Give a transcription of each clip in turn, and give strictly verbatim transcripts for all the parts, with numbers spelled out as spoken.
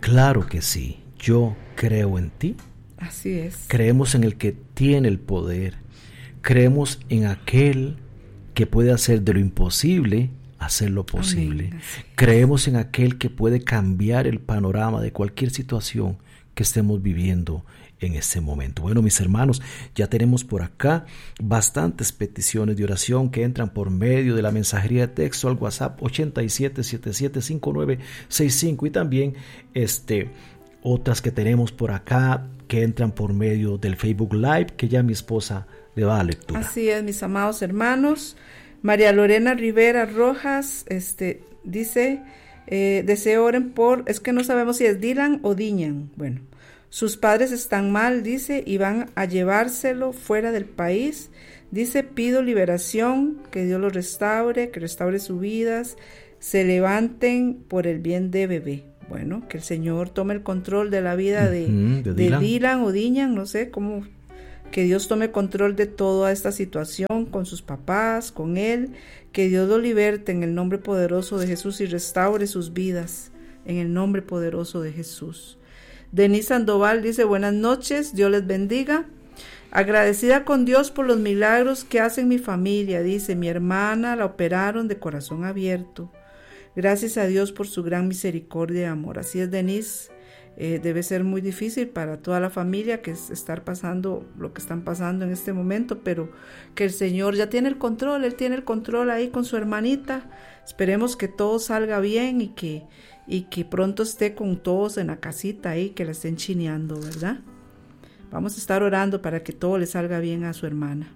Claro que sí, yo creo en ti. Así es. Creemos en el que tiene el poder. Creemos en aquel que puede hacer de lo imposible hacer lo posible. Amén. Creemos en aquel que puede cambiar el panorama de cualquier situación que estemos viviendo en este momento. Bueno, mis hermanos, ya tenemos por acá bastantes peticiones de oración que entran por medio de la mensajería de texto al WhatsApp ochenta y siete setenta y siete cincuenta y nueve sesenta y cinco y también este, otras que tenemos por acá que entran por medio del Facebook Live, que ya mi esposa le va a lectura. Así es, mis amados hermanos. María Lorena Rivera Rojas este, dice, eh, deseo oren por, es que no sabemos si es Dylan o Diñan. Bueno, sus padres están mal, dice, y van a llevárselo fuera del país. Dice, pido liberación, que Dios los restaure, que restaure sus vidas, se levanten por el bien de bebé. Bueno, que el Señor tome el control de la vida de, uh-huh, de, de Dylan. Dylan o Diñan, no sé cómo. Que Dios tome control de toda esta situación con sus papás, con él, que Dios lo liberte en el nombre poderoso de Jesús y restaure sus vidas en el nombre poderoso de Jesús. Denise Sandoval dice, buenas noches, Dios les bendiga. Agradecida con Dios por los milagros que hace en mi familia, dice, mi hermana la operaron de corazón abierto. Gracias a Dios por su gran misericordia y amor. Así es, Denise. Eh, debe ser muy difícil para toda la familia que es estar pasando lo que están pasando en este momento, pero que el Señor ya tiene el control, Él tiene el control ahí con su hermanita. Esperemos que todo salga bien y que, y que pronto esté con todos en la casita ahí, que la estén chineando, ¿verdad? Vamos a estar orando para que todo le salga bien a su hermana.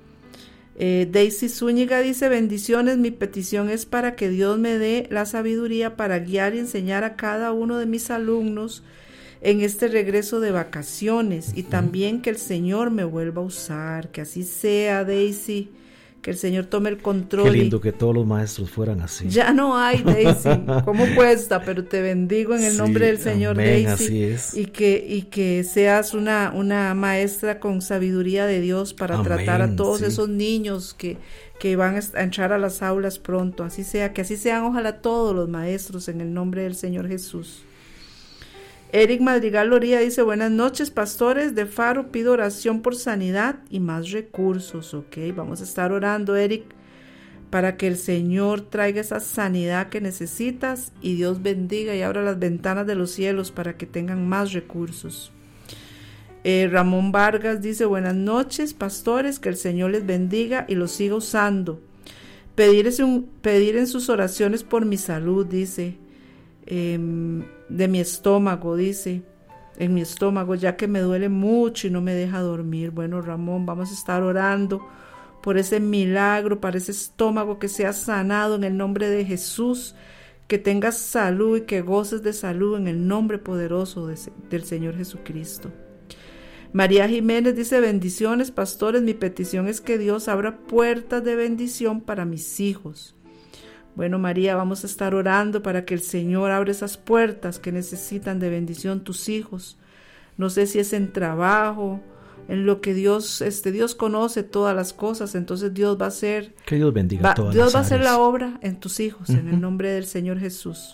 Eh, Daisy Zúñiga dice, bendiciones, mi petición es para que Dios me dé la sabiduría para guiar y enseñar a cada uno de mis alumnos en este regreso de vacaciones y también que el Señor me vuelva a usar, que así sea, Daisy, que el Señor tome el control. Qué lindo que todos los maestros fueran así. Ya no hay, Daisy, ¿cómo cuesta? Pero te bendigo en el sí, nombre del Señor, amén, Daisy, así es. y que y que seas una una maestra con sabiduría de Dios para amén, tratar a todos sí. esos niños que que van a entrar a las aulas pronto. Así sea, que así sean, ojalá todos los maestros en el nombre del Señor Jesús. Eric Madrigal Loría dice, buenas noches, pastores de Faro, pido oración por sanidad y más recursos. Ok, vamos a estar orando, Eric, para que el Señor traiga esa sanidad que necesitas y Dios bendiga y abra las ventanas de los cielos para que tengan más recursos. Eh, Ramón Vargas dice, buenas noches, pastores, que el Señor les bendiga y los siga usando. Pedir, un, pedir en sus oraciones por mi salud, dice, eh, de mi estómago, dice, en mi estómago, ya que me duele mucho y no me deja dormir. Bueno, Ramón, vamos a estar orando por ese milagro, para ese estómago que sea sanado en el nombre de Jesús, que tengas salud y que goces de salud en el nombre poderoso de, del Señor Jesucristo. María Jiménez dice, bendiciones, pastores, mi petición es que Dios abra puertas de bendición para mis hijos. Bueno, María, vamos a estar orando para que el Señor abra esas puertas que necesitan de bendición tus hijos. No sé si es en trabajo, en lo que Dios, este, Dios conoce todas las cosas, entonces Dios va a hacer, que Dios bendiga va, todas Dios las va a hacer áreas. la obra en tus hijos, uh-huh. en el nombre del Señor Jesús.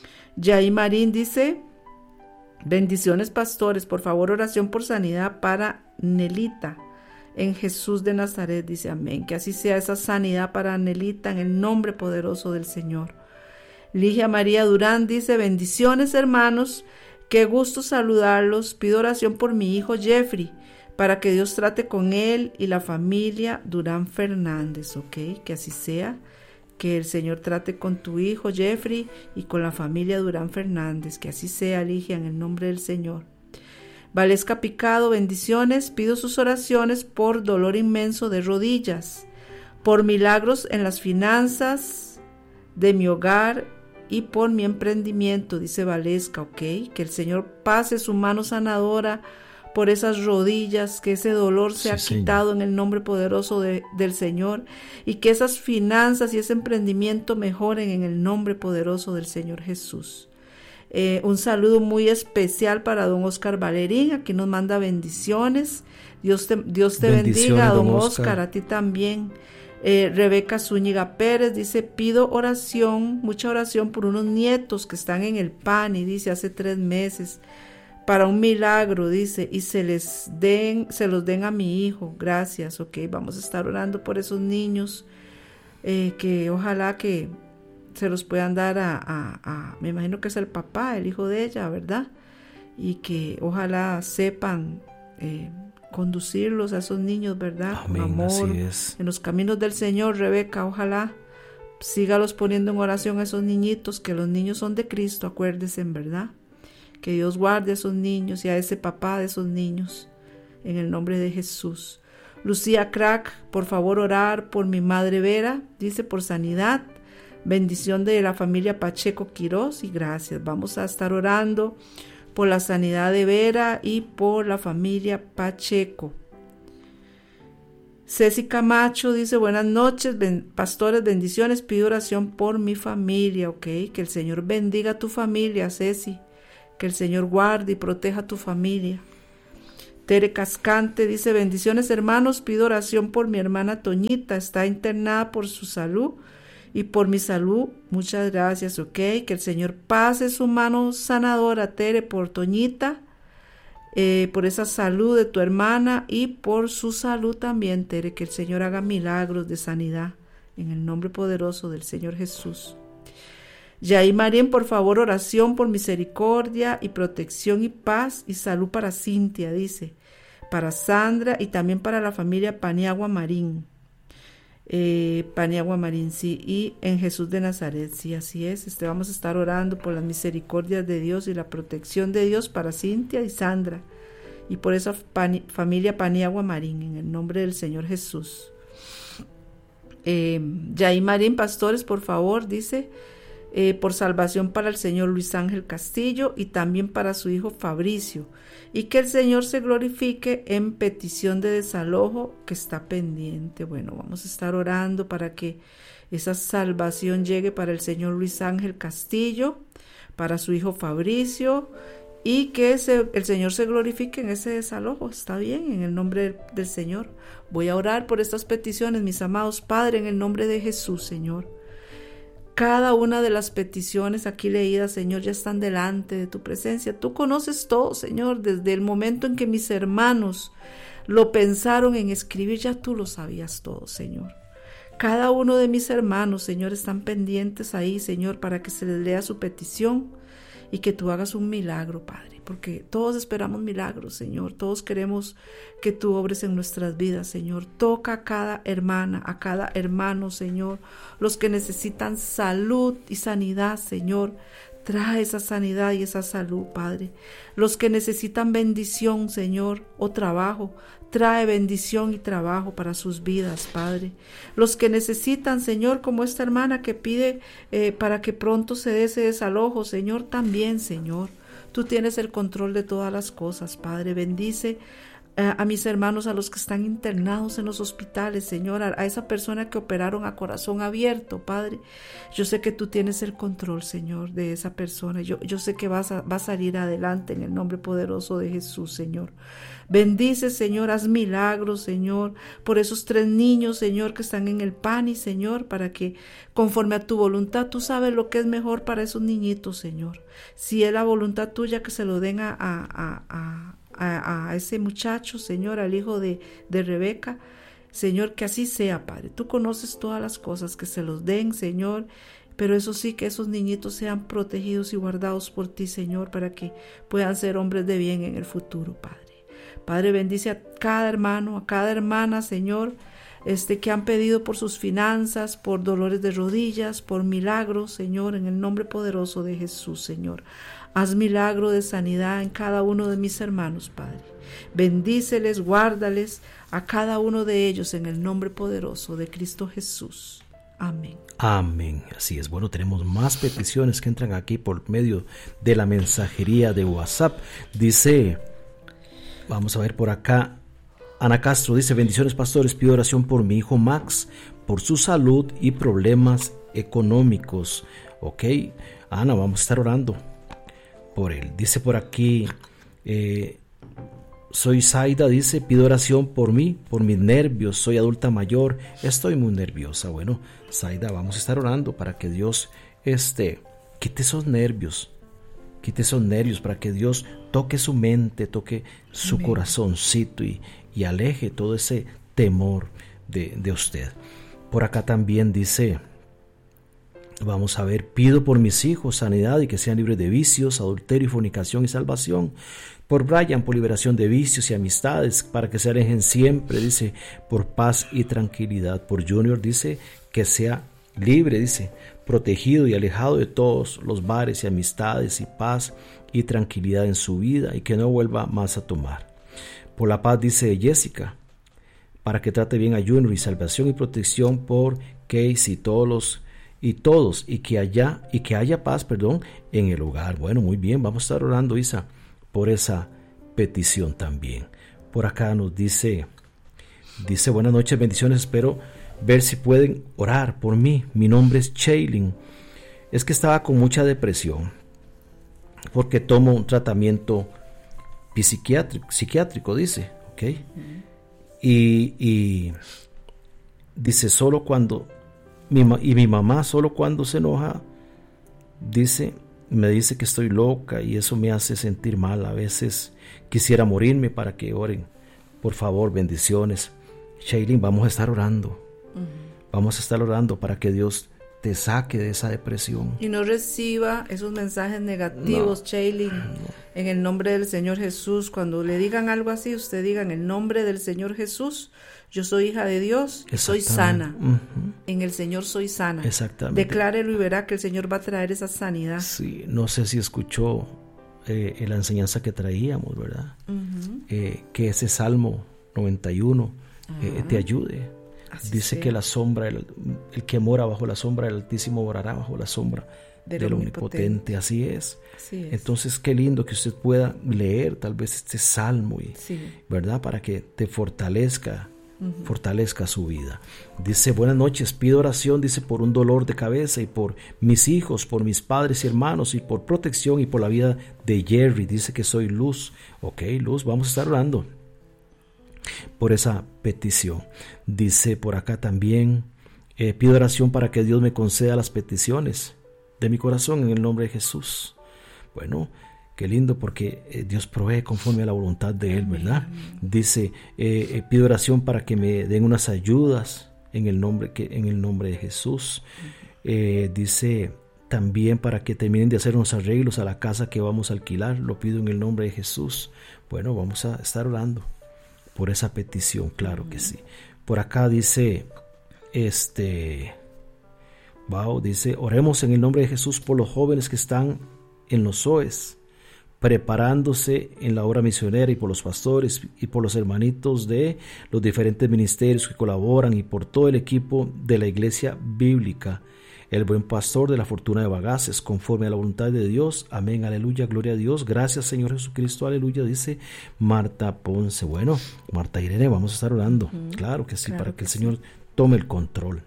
Yair Marín dice, bendiciones, pastores, por favor, oración por sanidad para Nelita, en Jesús de Nazaret, dice amén, que así sea esa sanidad para Nelita en el nombre poderoso del Señor. Ligia María Durán dice, bendiciones, hermanos, qué gusto saludarlos, pido oración por mi hijo Jeffrey, para que Dios trate con él y la familia Durán Fernández, ok, que así sea, que el Señor trate con tu hijo Jeffrey y con la familia Durán Fernández, que así sea, Ligia, en el nombre del Señor. Valesca Picado, bendiciones, pido sus oraciones por dolor inmenso de rodillas, por milagros en las finanzas de mi hogar y por mi emprendimiento, dice Valesca, ok, que el Señor pase su mano sanadora por esas rodillas, que ese dolor sea sí, quitado Señor. En el nombre poderoso de, del Señor, y que esas finanzas y ese emprendimiento mejoren en el nombre poderoso del Señor Jesús. Eh, un saludo muy especial para don Oscar Valerín, aquí nos manda bendiciones. Dios te, Dios te bendiga, don Oscar. Oscar, a ti también. Eh, Rebeca Zúñiga Pérez dice, pido oración, mucha oración por unos nietos que están en el P A N I, dice, hace tres meses, para un milagro, dice, y se les den, se los den a mi hijo. Gracias, ok, vamos a estar orando por esos niños, eh, que ojalá que se los puedan dar a, a, a, me imagino que es el papá, el hijo de ella, ¿verdad? Y que ojalá sepan eh, conducirlos a esos niños, ¿verdad? Amén, con amor, así es. En los caminos del Señor. Rebeca, ojalá sígalos poniendo en oración a esos niñitos, que los niños son de Cristo, acuérdense, ¿verdad? Que Dios guarde a esos niños y a ese papá de esos niños, en el nombre de Jesús. Lucía Crack, por favor orar por mi madre Vera, dice, por sanidad, bendición de la familia Pacheco Quirós, y gracias. Vamos a estar orando por la sanidad de Vera y por la familia Pacheco. Ceci Camacho dice, buenas noches, ben, pastores, bendiciones, pido oración por mi familia, ok, que el Señor bendiga a tu familia, Ceci, que el Señor guarde y proteja a tu familia. Tere Cascante dice, bendiciones hermanos, pido oración por mi hermana Toñita, está internada por su salud y por mi salud, muchas gracias, ok, que el Señor pase su mano sanadora, Tere, por Toñita, eh, por esa salud de tu hermana y por su salud también, Tere, que el Señor haga milagros de sanidad en el nombre poderoso del Señor Jesús. Yair Marín, por favor, oración por misericordia y protección y paz y salud para Cintia, dice, para Sandra y también para la familia Paniagua Marín. Eh, Paniagua Marín, sí, y en Jesús de Nazaret, sí, así es. Este, vamos a estar orando por las misericordias de Dios y la protección de Dios para Cintia y Sandra y por esa pani, familia Paniagua Marín, en el nombre del Señor Jesús. Eh, Yair Marín, pastores, por favor, dice, Eh, por salvación para el señor Luis Ángel Castillo y también para su hijo Fabricio, y que el Señor se glorifique en petición de desalojo que está pendiente. Bueno, vamos a estar orando para que esa salvación llegue para el señor Luis Ángel Castillo, para su hijo Fabricio, y que ese, el Señor se glorifique en ese desalojo. Está bien, en el nombre del, del Señor. Voy a orar por estas peticiones, mis amados Padre, en el nombre de Jesús, Señor. Cada una de las peticiones aquí leídas, Señor, ya están delante de tu presencia. Tú conoces todo, Señor, desde el momento en que mis hermanos lo pensaron en escribir, ya tú lo sabías todo, Señor. Cada uno de mis hermanos, Señor, están pendientes ahí, Señor, para que se les lea su petición y que tú hagas un milagro, Padre, porque todos esperamos milagros, Señor. Todos queremos que tú obres en nuestras vidas, Señor. Toca a cada hermana, a cada hermano, Señor, los que necesitan salud y sanidad, Señor. Trae esa sanidad y esa salud, Padre. Los que necesitan bendición, Señor, o trabajo, trae bendición y trabajo para sus vidas, Padre. Los que necesitan, Señor, como esta hermana que pide eh, para que pronto se dé ese desalojo, Señor, también, Señor. Tú tienes el control de todas las cosas, Padre. Bendice a mis hermanos, a los que están internados en los hospitales, Señor, a esa persona que operaron a corazón abierto, Padre. Yo sé que tú tienes el control, Señor, de esa persona. Yo, yo sé que vas a, va a salir adelante en el nombre poderoso de Jesús, Señor. Bendice, Señor, haz milagros, Señor, por esos tres niños, Señor, que están en el P A N I, Señor, para que conforme a tu voluntad, tú sabes lo que es mejor para esos niñitos, Señor. Si es la voluntad tuya, que se lo den a, a, a, a A, a ese muchacho, Señor, al hijo de, de Rebeca, Señor, que así sea, Padre. Tú conoces todas las cosas, que se los den, Señor, pero eso sí, que esos niñitos sean protegidos y guardados por ti, Señor, para que puedan ser hombres de bien en el futuro, Padre. Padre, bendice a cada hermano, a cada hermana, Señor, este, que han pedido por sus finanzas, por dolores de rodillas, por milagros, Señor, en el nombre poderoso de Jesús, Señor. Haz milagro de sanidad en cada uno de mis hermanos, Padre. Bendíceles, guárdales a cada uno de ellos en el nombre poderoso de Cristo Jesús. Amén. Amén. Así es. Bueno, tenemos más peticiones que entran aquí por medio de la mensajería de WhatsApp. Dice, vamos a ver por acá, Ana Castro dice, bendiciones pastores, pido oración por mi hijo Max, por su salud y problemas económicos. Ok, Ana, vamos a estar orando por él. Dice por aquí, eh, soy Zaida, dice, pido oración por mí, por mis nervios, soy adulta mayor, estoy muy nerviosa. Bueno, Zaida, vamos a estar orando para que Dios este, quite esos nervios, quite esos nervios, para que Dios toque su mente, toque su Amén. Corazoncito y, y aleje todo ese temor de, de usted. Por acá también dice, vamos a ver, pido por mis hijos sanidad y que sean libres de vicios, adulterio y fornicación y salvación. Por Brian, por liberación de vicios y amistades, para que se alejen siempre, dice, por paz y tranquilidad. Por Junior, dice, que sea libre, dice, protegido y alejado de todos los bares y amistades, y paz y tranquilidad en su vida, y que no vuelva más a tomar. Por la paz, dice Jessica, para que trate bien a Junior, y salvación y protección por Casey y todos los y todos y que haya y que haya paz, perdón, en el hogar. Bueno, muy bien, vamos a estar orando, Isa, por esa petición también. Por acá nos dice dice buenas noches, bendiciones, espero ver si pueden orar por mí. Mi nombre es Shailin. Es que estaba con mucha depresión porque tomo un tratamiento psiquiátrico, psiquiátrico dice, ¿ok? Uh-huh. Y, y dice, solo cuando mi, y mi mamá solo cuando se enoja, dice, me dice que estoy loca y eso me hace sentir mal. A veces quisiera morirme para que oren. Por favor, bendiciones. Shailin, vamos a estar orando. Uh-huh. Vamos a estar orando para que Dios te saque de esa depresión. Y no reciba esos mensajes negativos, no, Shailin. No. En el nombre del Señor Jesús, cuando le digan algo así, usted diga en el nombre del Señor Jesús, yo soy hija de Dios, soy sana. Uh-huh. En el Señor soy sana. Exactamente. Declárelo y verá que el Señor va a traer esa sanidad. Sí, no sé si escuchó eh, la enseñanza que traíamos, ¿verdad? Uh-huh. Eh, que ese Salmo noventa y uno uh-huh. eh, te ayude. Así Dice sea. Que la sombra, el, el que mora bajo la sombra del Altísimo morará bajo la sombra del, del omnipotente. omnipotente. Así es. Así es. Entonces, qué lindo que usted pueda leer tal vez este salmo, y, sí. ¿verdad? Para que te fortalezca, uh-huh. fortalezca su vida. Dice, buenas noches, pido oración, dice, por un dolor de cabeza y por mis hijos, por mis padres y hermanos y por protección y por la vida de Jerry. Dice que soy Luz. Ok, Luz, vamos a estar orando por esa petición. Dice por acá también, eh, pido oración para que Dios me conceda las peticiones de mi corazón en el nombre de Jesús. Bueno, qué lindo, porque eh, Dios provee conforme a la voluntad de Él, ¿verdad? Dice, eh, eh, pido oración para que me den unas ayudas en el nombre, que, en el nombre de Jesús. Eh, dice también para que terminen de hacer unos arreglos a la casa que vamos a alquilar. Lo pido en el nombre de Jesús. Bueno, vamos a estar orando por esa petición, claro que sí. Por acá dice, este, wow, dice, oremos en el nombre de Jesús por los jóvenes que están en los S O Es, preparándose en la obra misionera, y por los pastores y por los hermanitos de los diferentes ministerios que colaboran, y por todo el equipo de la iglesia bíblica, el buen pastor de la fortuna de Bagaces, conforme a la voluntad de Dios. Amén, aleluya, gloria a Dios. Gracias, Señor Jesucristo, aleluya, dice Marta Ponce. Bueno, Marta Irene, vamos a estar orando. Uh-huh. Claro que sí, claro para que, que el Señor sí. tome el control.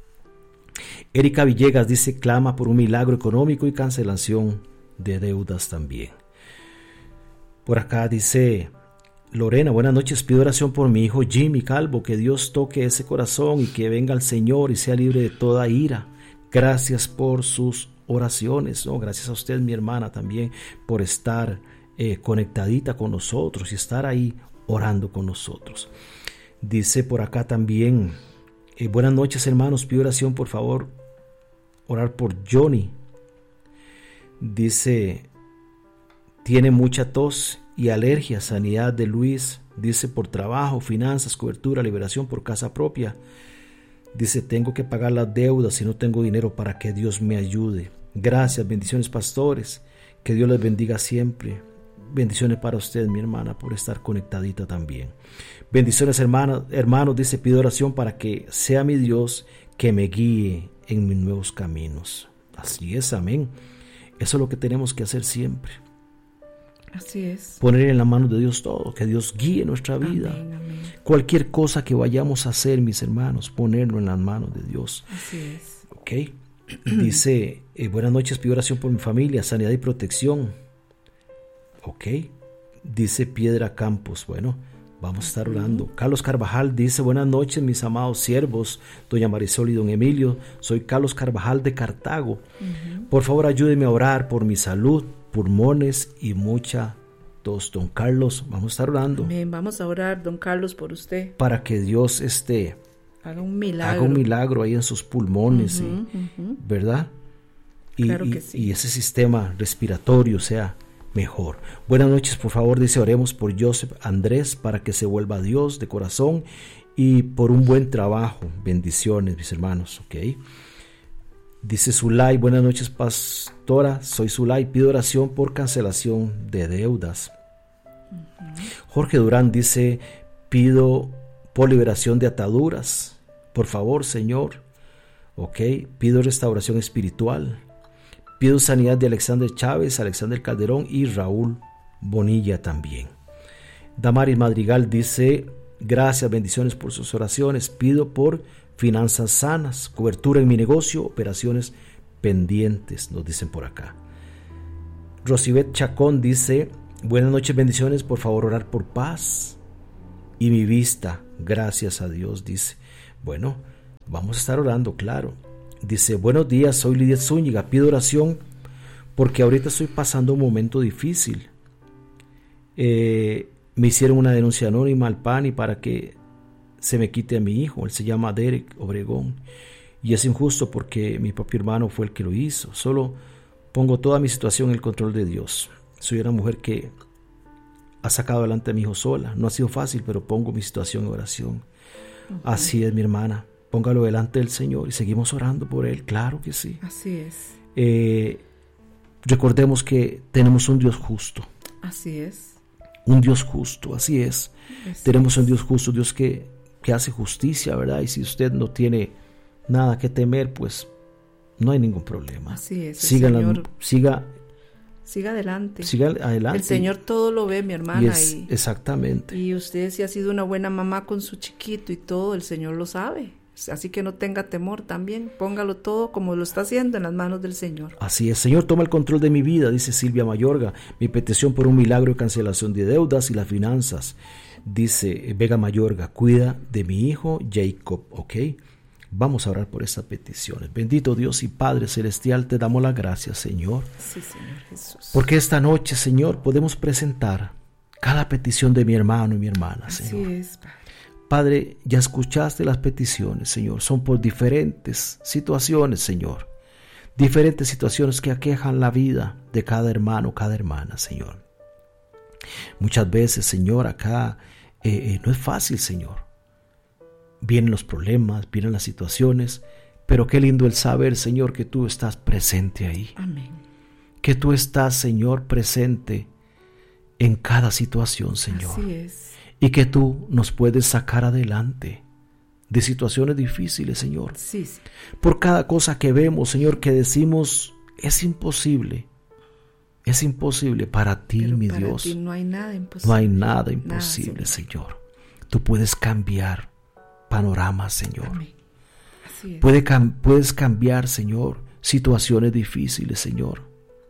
Erika Villegas dice, clama por un milagro económico y cancelación de deudas también. Por acá dice Lorena, buenas noches, pido oración por mi hijo Jimmy Calvo, que Dios toque ese corazón y que venga al Señor y sea libre de toda ira. Gracias por sus oraciones, ¿no? Gracias a usted, mi hermana, también por estar eh, conectadita con nosotros y estar ahí orando con nosotros. Dice por acá también, eh, buenas noches, hermanos, pido oración, por favor, orar por Johnny. Dice, tiene mucha tos y alergia, sanidad de Luis. Dice, por trabajo, finanzas, cobertura, liberación por casa propia. Dice, tengo que pagar las deudas y no tengo dinero, para que Dios me ayude. Gracias, bendiciones, pastores, que Dios les bendiga siempre. Bendiciones para usted, mi hermana, por estar conectadita también. Bendiciones, hermanos, hermanos, dice, pido oración para que sea mi Dios que me guíe en mis nuevos caminos. Así es, amén. Eso es lo que tenemos que hacer siempre. Así es. Poner en la mano de Dios todo, que Dios guíe nuestra vida. Amén, amén. Cualquier cosa que vayamos a hacer, mis hermanos, ponerlo en las manos de Dios. Así es. Ok. Dice, eh, buenas noches, pido oración por mi familia, sanidad y protección. Ok. dice Piedra Campos. Bueno, vamos a estar orando. Uh-huh. Carlos Carvajal dice, buenas noches mis amados siervos, doña Marisol y don Emilio. Soy Carlos Carvajal de Cartago. Uh-huh. Por favor ayúdenme a orar por mi salud, pulmones y mucha tos. Don Carlos, vamos a estar orando. Amén. Vamos a orar, don Carlos, por usted. Para que Dios esté, haga un milagro. Haga un milagro ahí en sus pulmones, uh-huh, y, uh-huh. ¿verdad? Y, claro y, que sí. y ese sistema respiratorio sea mejor. Buenas noches, por favor, dice, oremos por Joseph Andrés para que se vuelva a Dios de corazón y por un buen trabajo. Bendiciones, mis hermanos, ok. Dice Zulay, buenas noches, pastora, soy Zulay, pido oración por cancelación de deudas. Uh-huh. Jorge Durán dice, pido por liberación de ataduras, por favor, Señor, ok. Pido restauración espiritual. Pido sanidad de Alexander Chávez, Alexander Calderón y Raúl Bonilla también. Damaris Madrigal dice, gracias, bendiciones por sus oraciones. Pido por finanzas sanas, cobertura en mi negocio, operaciones pendientes, nos dicen por acá. Rosibet Chacón dice, buenas noches, bendiciones, por favor orar por paz y mi vista, gracias a Dios, dice. Bueno, vamos a estar orando, claro. Dice, buenos días, soy Lidia Zúñiga, pido oración porque ahorita estoy pasando un momento difícil. Eh, me hicieron una denuncia anónima al P A N I para que se me quite a mi hijo. Él se llama Derek Obregón y es injusto porque mi propio hermano fue el que lo hizo. Solo pongo toda mi situación en el control de Dios. Soy una mujer que ha sacado adelante a mi hijo sola. No ha sido fácil, pero pongo mi situación en oración. Uh-huh. Así es, mi hermana. Póngalo delante del Señor y seguimos orando por Él, claro que sí. Así es. Eh, recordemos que tenemos un Dios justo. Así es. Un Dios justo, así es. Así tenemos es. un Dios justo, Dios que, que hace justicia, ¿verdad? Y si usted no tiene nada que temer, pues no hay ningún problema. Así es. Siga, Señor, la, siga, siga adelante. Siga adelante. El Señor todo lo ve, mi hermana. Y es, y, exactamente. Y usted, si ha sido una buena mamá con su chiquito y todo, el Señor lo sabe. Así que no tenga temor también, póngalo todo como lo está haciendo en las manos del Señor. Así es, Señor, toma el control de mi vida, dice Silvia Mayorga, mi petición por un milagro de cancelación de deudas y las finanzas, dice Vega Mayorga, cuida de mi hijo Jacob, ok. Vamos a orar por estas peticiones. Bendito Dios y Padre Celestial, te damos las gracias, Señor. Sí, Señor Jesús. Porque esta noche, Señor, podemos presentar cada petición de mi hermano y mi hermana, Así Señor. Así es, Padre. Padre, ya escuchaste las peticiones, Señor. Son por diferentes situaciones, Señor. Diferentes situaciones que aquejan la vida de cada hermano, cada hermana, Señor. Muchas veces, Señor, acá eh, eh, no es fácil, Señor. Vienen los problemas, vienen las situaciones, pero qué lindo el saber, Señor, que tú estás presente ahí. Amén. Que tú estás, Señor, presente en cada situación, Señor. Así es. Y que tú nos puedes sacar adelante de situaciones difíciles, Señor. Sí, sí. Por cada cosa que vemos, Señor, que decimos, es imposible. Es imposible para ti, Pero mi para Dios. Ti no hay nada imposible. No hay nada imposible, nada, Señor. Señor. Tú puedes cambiar panoramas, Señor. Amén. Así es. Puede, puedes cambiar, Señor, situaciones difíciles, Señor.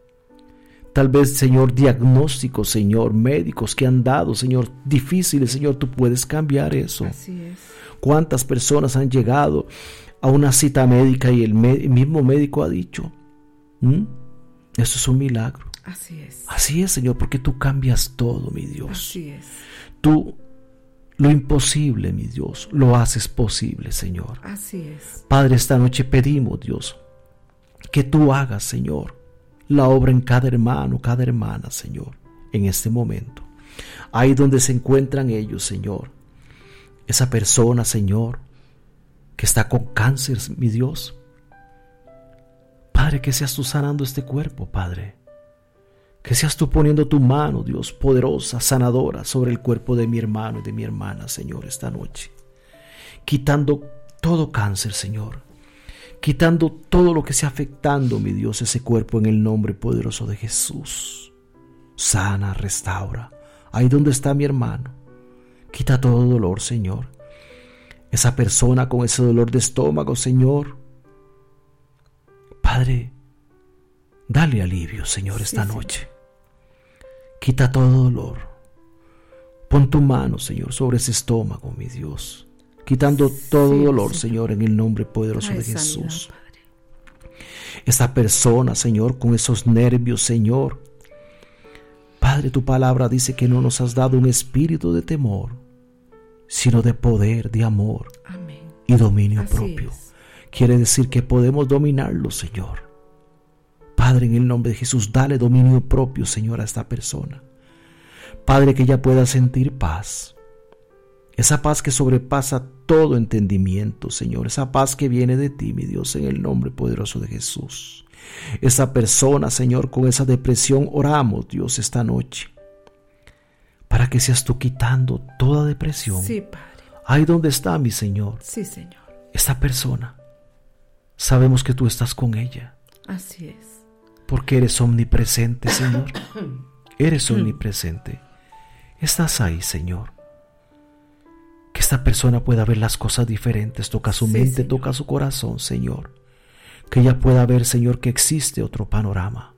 Tal vez, Señor, diagnósticos, Señor, médicos que han dado, Señor, difíciles, Señor, tú puedes cambiar eso. Así es. ¿Cuántas personas han llegado a una cita médica y el, me- el mismo médico ha dicho, ¿Mm? eso es un milagro? Así es. Así es, Señor, porque tú cambias todo, mi Dios. Así es. Tú, lo imposible, mi Dios, lo haces posible, Señor. Así es. Padre, esta noche pedimos, Dios, que tú hagas, Señor, la obra en cada hermano, cada hermana, Señor, en este momento. Ahí donde se encuentran ellos, Señor. Esa persona, Señor, que está con cáncer, mi Dios. Padre, que seas tú sanando este cuerpo, Padre. Que seas tú poniendo tu mano, Dios, poderosa, sanadora, sobre el cuerpo de mi hermano y de mi hermana, Señor, esta noche. Quitando todo cáncer, Señor. Quitando todo lo que sea afectando, mi Dios, ese cuerpo en el nombre poderoso de Jesús. Sana, restaura. Ahí donde está mi hermano. Quita todo dolor, Señor. Esa persona con ese dolor de estómago, Señor. Padre, dale alivio, Señor, esta sí, noche. Quita todo dolor. Pon tu mano, Señor, sobre ese estómago, mi Dios, quitando todo sí, dolor, Señor. Señor, en el nombre poderoso de Jesús. Sanidad, esta persona, Señor, con esos nervios, Señor. Padre, tu palabra dice que no nos has dado un espíritu de temor, sino de poder, de amor. Amén. Y dominio Así propio. Es. Quiere decir que podemos dominarlo, Señor. Padre, en el nombre de Jesús, dale dominio propio, Señor, a esta persona. Padre, que ella pueda sentir paz. Esa paz que sobrepasa todo entendimiento, Señor. Esa paz que viene de ti, mi Dios, en el nombre poderoso de Jesús. Esa persona, Señor, con esa depresión, oramos, Dios, esta noche, para que seas tú quitando toda depresión. Sí, Padre. Ahí donde está, mi Señor. Sí, Señor. Esta persona, sabemos que tú estás con ella. Así es. Porque eres omnipresente, Señor. Eres omnipresente. Estás ahí, Señor. Que esta persona pueda ver las cosas diferentes. Toca su sí, mente, Señor. Toca su corazón, Señor. Que ella pueda ver, Señor, que existe otro panorama.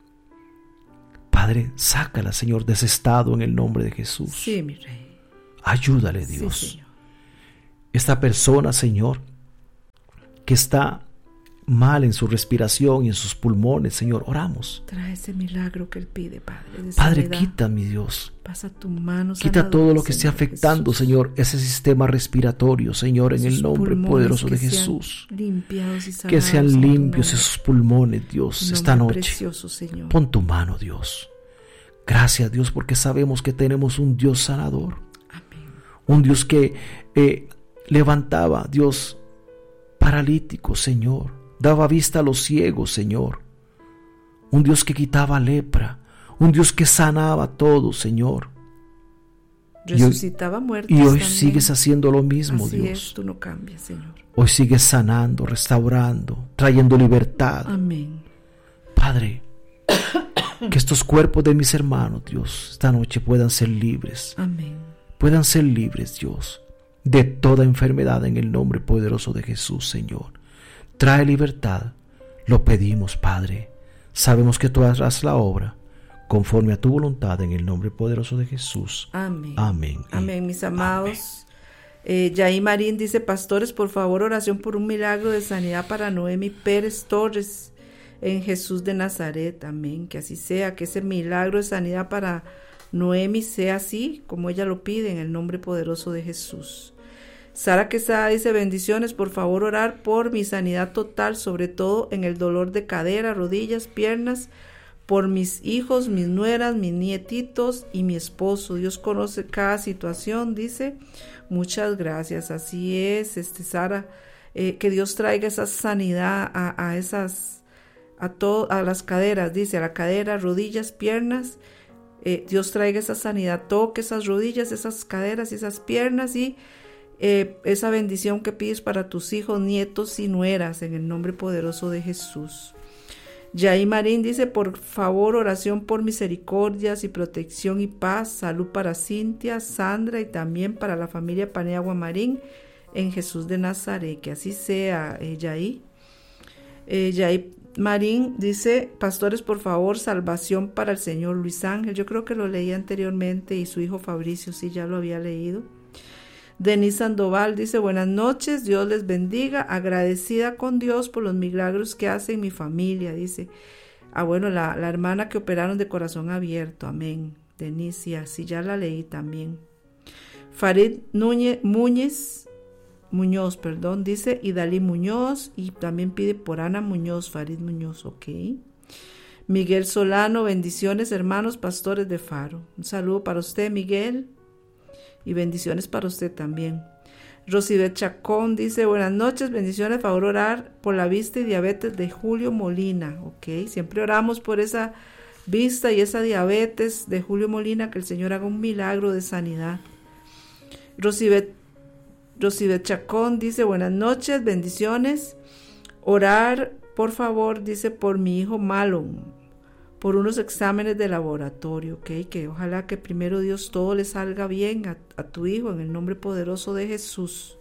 Padre, sácala, Señor, de ese estado en el nombre de Jesús. Sí, mi Rey. Ayúdale, Dios. Sí, Señor. Esta persona, Señor, que está mal en su respiración y en sus pulmones, Señor, oramos. Trae ese milagro que Él pide, Padre. Padre, sanidad. Quita, mi Dios. Pasa tu mano Quita sanador, todo lo que Señor esté afectando, Jesús. Señor, ese sistema respiratorio, Señor, en Esos el nombre poderoso de Jesús. Limpiados y sanados, que sean limpios esos pulmones, Dios, esta noche. Precioso, Señor. Pon tu mano, Dios. Gracias, Dios, porque sabemos que tenemos un Dios sanador. Amén. Un Dios que eh, levantaba, Dios, paralíticos, Señor. Daba vista a los ciegos, Señor. Un Dios que quitaba lepra. Un Dios que sanaba todo, Señor. Resucitaba muertos. Y hoy también. Sigues haciendo lo mismo, Así Dios. Es, tú no cambias, Señor. Hoy sigues sanando, restaurando, trayendo libertad. Amén. Padre, que estos cuerpos de mis hermanos, Dios, esta noche puedan ser libres. Amén. Puedan ser libres, Dios, de toda enfermedad en el nombre poderoso de Jesús, Señor. Trae libertad, lo pedimos, Padre. Sabemos que tú harás la obra conforme a tu voluntad en el nombre poderoso de Jesús. Amén. Amén. Amén, mis amados. Amén. Eh, Yaí Marín dice: pastores, por favor, oración por un milagro de sanidad para Noemi Pérez Torres en Jesús de Nazaret. Amén. Que así sea, que ese milagro de sanidad para Noemi sea así como ella lo pide en el nombre poderoso de Jesús. Sara Quesada dice: bendiciones, por favor orar por mi sanidad total, sobre todo en el dolor de cadera, rodillas, piernas, por mis hijos, mis nueras, mis nietitos y mi esposo. Dios conoce cada situación, dice. Muchas gracias. Así es, este Sara, eh, que Dios traiga esa sanidad a, a esas, a todo, a las caderas, dice, a la cadera, rodillas, piernas. Eh, Dios traiga esa sanidad, toque esas rodillas, esas caderas y esas piernas y Eh, esa bendición que pides para tus hijos, nietos y nueras en el nombre poderoso de Jesús. Yaí Marín dice: por favor, oración por misericordias y protección y paz, salud para Cintia, Sandra y también para la familia Paniagua Marín en Jesús de Nazaret. Que así sea, eh, Yaí. Eh, Yaí Marín dice: pastores, por favor, salvación para el señor Luis Ángel. Yo creo que lo leí anteriormente y su hijo Fabricio sí ya lo había leído. Denise Sandoval dice: buenas noches, Dios les bendiga, agradecida con Dios por los milagros que hace en mi familia, dice. Ah, bueno, la, la hermana que operaron de corazón abierto, amén. Denise, y así ya la leí también. Farid Núñez, Muñez, Muñoz, perdón, dice, y Dalí Muñoz, y también pide por Ana Muñoz, Farid Muñoz, ok. Miguel Solano, bendiciones, hermanos pastores de Faro. Un saludo para usted, Miguel. Y bendiciones para usted también. Rosibet Chacón dice: buenas noches, bendiciones, favor orar por la vista y diabetes de Julio Molina. Ok, siempre oramos por esa vista y esa diabetes de Julio Molina, que el Señor haga un milagro de sanidad. Rosibet, Rosibet Chacón dice: buenas noches, bendiciones. Orar, por favor, dice, por mi hijo Malon, por unos exámenes de laboratorio, ¿ok? Que ojalá que primero Dios todo le salga bien a, a tu hijo en el nombre poderoso de Jesús.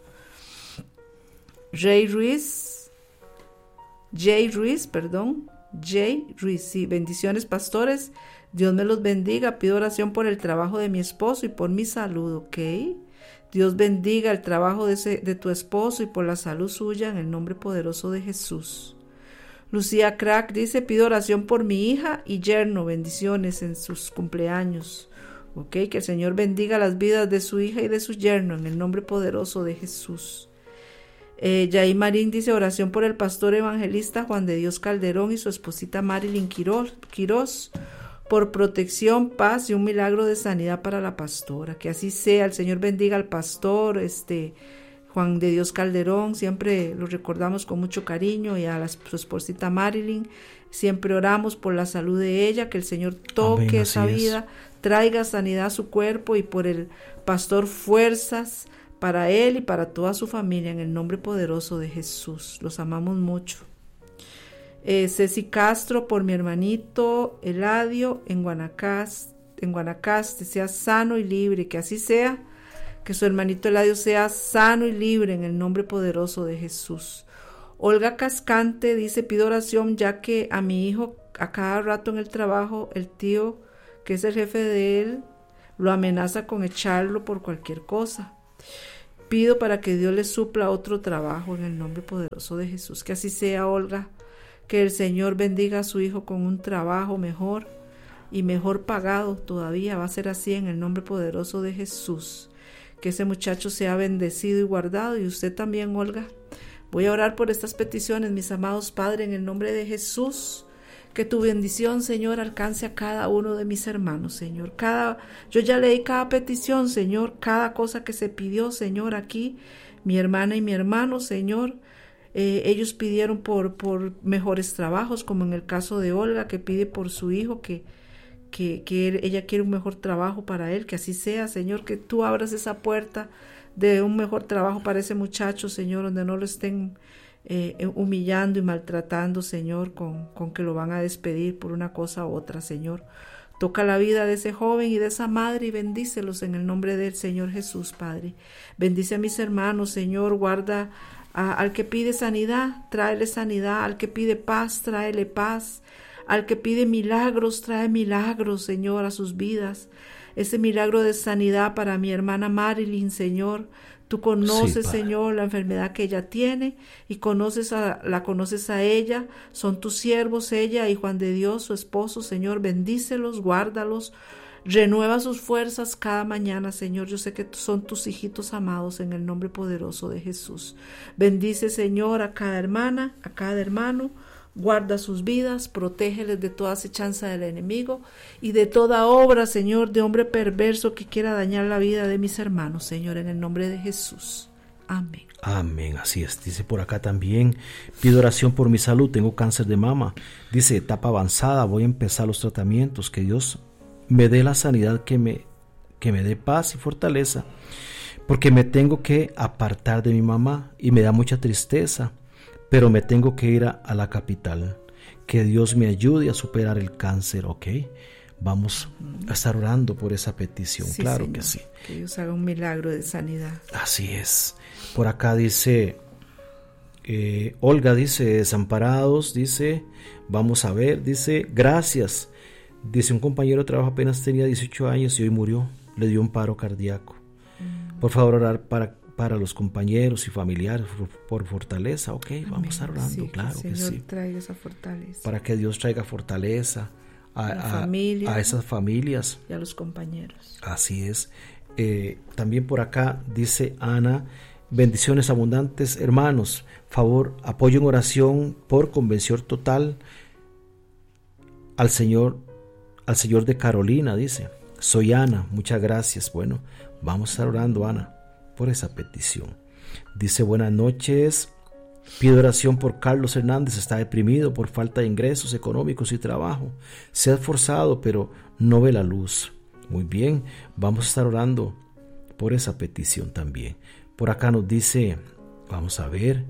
Jay Ruiz, Jay Ruiz, perdón, Jay Ruiz, sí, bendiciones pastores, Dios me los bendiga. Pido oración por el trabajo de mi esposo y por mi salud, ¿ok? Dios bendiga el trabajo de, ese, de tu esposo y por la salud suya en el nombre poderoso de Jesús. Lucía Crack dice, pido oración por mi hija y yerno, bendiciones en sus cumpleaños. Ok, que el Señor bendiga las vidas de su hija y de su yerno en el nombre poderoso de Jesús. Eh, Yair Marín dice, oración por el pastor evangelista Juan de Dios Calderón y su esposita Marilyn Quiroz, por protección, paz y un milagro de sanidad para la pastora. Que así sea. El Señor bendiga al pastor este Juan de Dios Calderón, siempre lo recordamos con mucho cariño, y a la, su esposita Marilyn, siempre oramos por la salud de ella, que el Señor toque Amén, esa vida, es. traiga sanidad a su cuerpo, y por el pastor fuerzas para él y para toda su familia, en el nombre poderoso de Jesús. Los amamos mucho. Eh, Ceci Castro, por mi hermanito Eladio en Guanacaste, en Guanacaste, sea sano y libre, que así sea. Que su hermanito Eladio sea sano y libre en el nombre poderoso de Jesús. Olga Cascante dice, pido oración ya que a mi hijo a cada rato en el trabajo, el tío que es el jefe de él, lo amenaza con echarlo por cualquier cosa. Pido para que Dios le supla otro trabajo en el nombre poderoso de Jesús. Que así sea, Olga. Que el Señor bendiga a su hijo con un trabajo mejor y mejor pagado todavía. Va a ser así en el nombre poderoso de Jesús. Que ese muchacho sea bendecido y guardado, y usted también, Olga. Voy a orar por estas peticiones, mis amados Padre, en el nombre de Jesús. Que tu bendición, Señor, alcance a cada uno de mis hermanos, Señor. Cada, yo ya leí cada petición, Señor, cada cosa que se pidió, Señor, aquí, mi hermana y mi hermano, Señor. Eh, ellos pidieron por, por mejores trabajos, como en el caso de Olga, que pide por su hijo, que Que, que él, ella quiere un mejor trabajo para él, que así sea, Señor, que tú abras esa puerta de un mejor trabajo para ese muchacho, Señor, donde no lo estén eh, humillando y maltratando, Señor, con, con que lo van a despedir por una cosa u otra, Señor. Toca la vida de ese joven y de esa madre y bendícelos en el nombre del Señor Jesús, Padre. Bendice a mis hermanos, Señor, guarda a, al que pide sanidad, tráele sanidad, al que pide paz, tráele paz. Al que pide milagros, trae milagros, Señor, a sus vidas. Ese milagro de sanidad para mi hermana Marilyn, Señor. Tú conoces, sí, Señor, la enfermedad que ella tiene, y conoces a, la conoces a ella. Son tus siervos, ella y Juan de Dios, su esposo, Señor. Bendícelos, guárdalos. Renueva sus fuerzas cada mañana, Señor. Yo sé que son tus hijitos amados en el nombre poderoso de Jesús. Bendice, Señor, a cada hermana, a cada hermano. Guarda sus vidas, protégeles de toda acechanza del enemigo y de toda obra, Señor, de hombre perverso que quiera dañar la vida de mis hermanos, Señor, en el nombre de Jesús. Amén. Amén, así es. Dice por acá también, pido oración por mi salud, tengo cáncer de mama. Dice, etapa avanzada, voy a empezar los tratamientos, que Dios me dé la sanidad, que me, que me dé paz y fortaleza, porque me tengo que apartar de mi mamá y me da mucha tristeza. Pero me tengo que ir a, a la capital. Que Dios me ayude a superar el cáncer, ¿ok? Vamos a estar orando por esa petición, sí, claro, Señor, que sí. Que Dios haga un milagro de sanidad. Así es. Por acá dice, eh, Olga dice, desamparados, dice, vamos a ver, dice, gracias. Dice, un compañero de trabajo apenas tenía dieciocho años y hoy murió, le dio un paro cardíaco. Mm. Por favor, orar para... para los compañeros y familiares por, por fortaleza, ok, Amén. Vamos a estar orando, sí, claro que, el Señor que sí. Traiga esa fortaleza. Para que Dios traiga fortaleza a, a, familia, a esas familias. Y a los compañeros. Así es. Eh, también por acá dice Ana, bendiciones abundantes, hermanos, favor, apoyo en oración por convención total al Señor, al Señor de Carolina, dice. Soy Ana, muchas gracias. Bueno, vamos a estar orando, Ana, por esa petición. Dice, buenas noches, pido oración por Carlos Hernández, está deprimido por falta de ingresos económicos y trabajo, se ha esforzado pero no ve la luz. Muy bien, vamos a estar orando por esa petición también. Por acá nos dice, vamos a ver,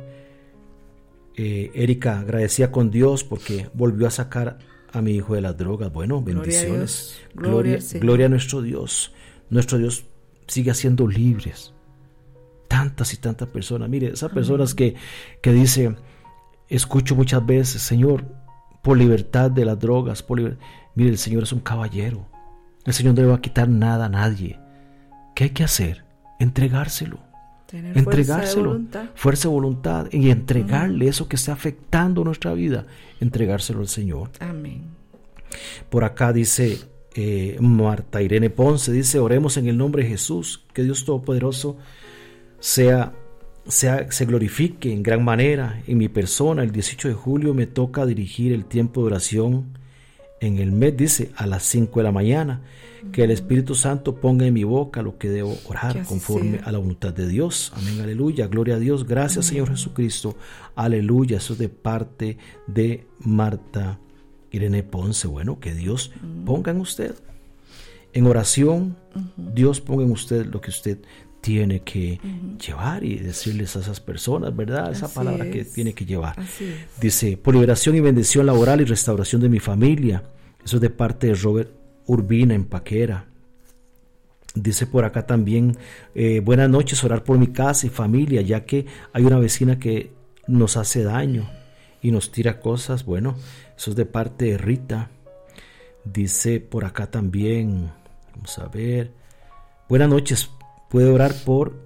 eh, Erika, agradecida con Dios porque volvió a sacar a mi hijo de las drogas. Bueno, bendiciones, gloria, gloria, gloria a nuestro Dios. Nuestro Dios sigue haciendo libres tantas y tantas personas. Mire, esas personas que, que dice, escucho muchas veces, Señor, por libertad de las drogas, por liber... Mire, el Señor es un caballero. El Señor no le va a quitar nada a nadie. ¿Qué hay que hacer? Entregárselo. Tener entregárselo, fuerza de voluntad, fuerza de voluntad y entregarle uh-huh. eso que está afectando nuestra vida, entregárselo al Señor. Amén. Por acá dice eh, Marta Irene Ponce, dice: oremos en el nombre de Jesús, que Dios Todopoderoso sea, sea, se glorifique en gran manera en mi persona. El dieciocho de julio me toca dirigir el tiempo de oración en el mes, dice, a las cinco de la mañana. Que el Espíritu Santo ponga en mi boca lo que debo orar conforme sea. A la voluntad de Dios. Amén, aleluya, gloria a Dios. Gracias, amén. Señor Jesucristo, aleluya. Eso es de parte de Marta Irene Ponce. Bueno, que Dios uh-huh. ponga en usted en oración, uh-huh. Dios ponga en usted lo que usted tiene que uh-huh. llevar y decirles a esas personas, ¿verdad? Esa Así palabra es. Que tiene que llevar. Dice: por liberación y bendición laboral y restauración de mi familia. Eso es de parte de Robert Urbina en Paquera. Dice por acá también: eh, buenas noches, orar por mi casa y familia, ya que hay una vecina que nos hace daño y nos tira cosas. Bueno, eso es de parte de Rita. Dice por acá también, vamos a ver, buenas noches, puede orar por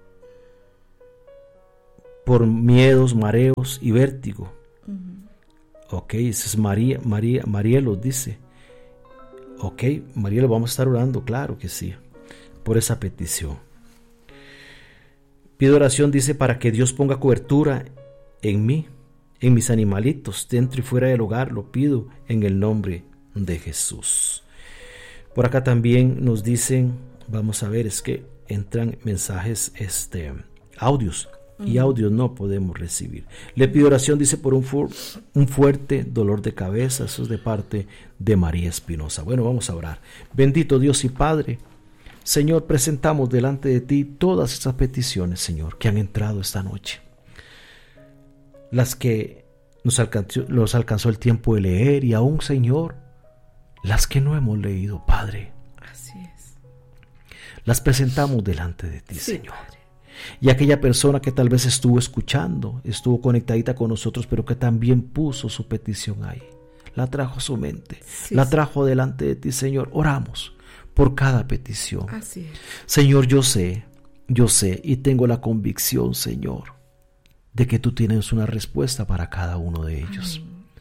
por miedos, mareos y vértigo. Uh-huh. Ok, esa es María, María, Marielo dice. Ok, Marielo, vamos a estar orando, claro que sí, por esa petición. Pido oración, dice, para que Dios ponga cobertura en mí, en mis animalitos, dentro y fuera del hogar. Lo pido en el nombre de Jesús. Por acá también nos dicen, vamos a ver, es que entran mensajes, este, audios, y audios no podemos recibir. Le pido oración, dice, por un, fu- un fuerte dolor de cabeza. Eso es de parte de María Espinosa. Bueno, vamos a orar. Bendito Dios y Padre, Señor, presentamos delante de ti todas estas peticiones, Señor, que han entrado esta noche. Las que nos alcanzó, nos alcanzó el tiempo de leer, y aún, Señor, las que no hemos leído, Padre. Así es. Las presentamos delante de ti, Sí, Señor. Padre. Y aquella persona que tal vez estuvo escuchando, estuvo conectadita con nosotros, pero que también puso su petición ahí, la trajo a su mente, sí, la sí. trajo delante de ti, Señor. Oramos por cada petición. Así es. Señor, yo sé, yo sé y tengo la convicción, Señor, de que tú tienes una respuesta para cada uno de ellos.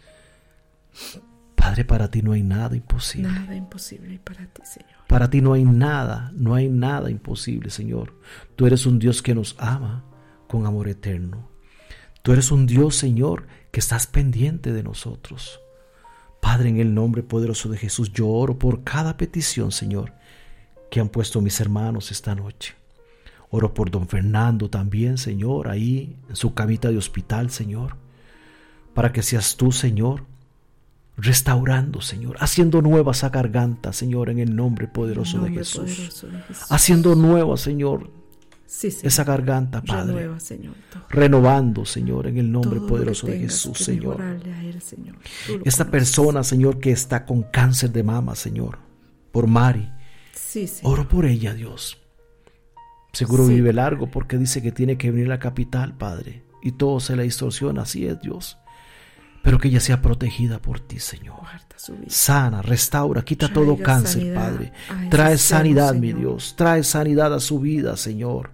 Amén. Padre, para ti no hay nada imposible. Nada imposible para ti, Señor. Para ti no hay nada, no hay nada imposible, Señor. Tú eres un Dios que nos ama con amor eterno. Tú eres un Dios, Señor, que estás pendiente de nosotros. Padre, en el nombre poderoso de Jesús, yo oro por cada petición, Señor, que han puesto mis hermanos esta noche. Oro por don Fernando también, Señor, ahí en su camita de hospital, Señor, para que seas tú, Señor, restaurando, Señor, haciendo nueva esa garganta, Señor, en el nombre poderoso, el nombre de, Jesús. poderoso de Jesús. Haciendo nueva, Señor, sí, Señor. esa garganta, Padre. Renueva, Señor, renovando, Señor, en el nombre todo poderoso de tengas Jesús, que Señor. a él, Señor. Esta persona, Señor, que está con cáncer de mama, Señor, por Mari. Sí, Señor. Oro por ella, Dios. Seguro sí, vive largo porque dice que tiene que venir a la capital, Padre, y todo se la distorsiona. Así es, Dios. Pero que ella sea protegida por ti, Señor. Sana, restaura, quita Traiga todo cáncer, Padre. Trae sanidad, Señor. Mi Dios. Trae sanidad a su vida, Señor.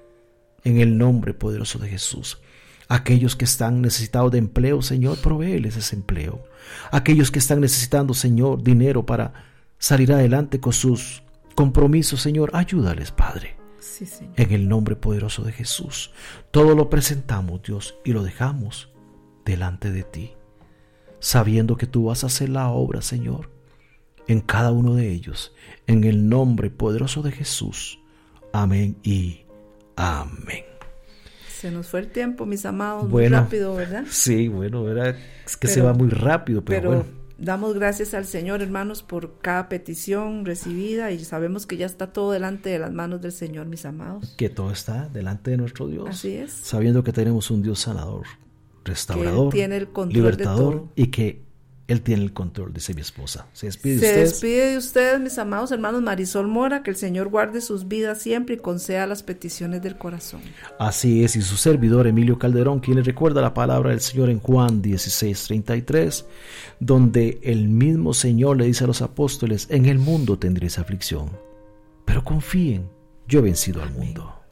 En el nombre poderoso de Jesús. Aquellos que están necesitados de empleo, Señor, provéeles ese empleo. Aquellos que están necesitando, Señor, dinero para salir adelante con sus compromisos, Señor, ayúdales, Padre. Sí, Señor. En el nombre poderoso de Jesús. Todo lo presentamos, Dios, y lo dejamos delante de ti, sabiendo que tú vas a hacer la obra, Señor, en cada uno de ellos, en el nombre poderoso de Jesús. Amén y amén. Se nos fue el tiempo, mis amados, bueno, muy rápido, ¿verdad? Sí, bueno, ¿verdad? Es que pero, se va muy rápido, pero, pero bueno. Damos gracias al Señor, hermanos, por cada petición recibida, y sabemos que ya está todo delante de las manos del Señor, mis amados. Que todo está delante de nuestro Dios. Así es. Sabiendo que tenemos un Dios sanador, restaurador, que tiene el control libertador, de todo. Y que Él tiene el control, dice mi esposa. Se despide Se de ustedes. despide de ustedes, mis amados hermanos. Marisol Mora, que el Señor guarde sus vidas siempre y conceda las peticiones del corazón. Así es, y su servidor Emilio Calderón, quien le recuerda la palabra del Señor en Juan dieciséis treinta y tres, donde el mismo Señor le dice a los apóstoles: en el mundo tendréis aflicción, pero confíen, yo he vencido al mundo.